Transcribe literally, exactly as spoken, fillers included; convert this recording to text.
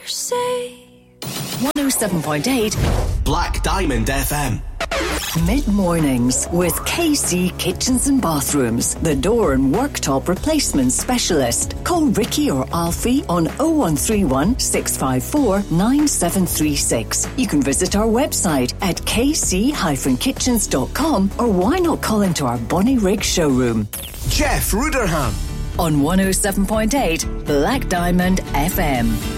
say. one oh seven point eight Black Diamond F M. Mid-mornings with K C Kitchens and Bathrooms, the door and worktop replacement specialist. Call Ricky or Alfie on oh one three one, six five four, nine seven three six. You can visit our website at k c dash kitchens dot com, or why not call into our Bonnyrigg showroom. Jeff Ruderham On one oh seven point eight Black Diamond F M.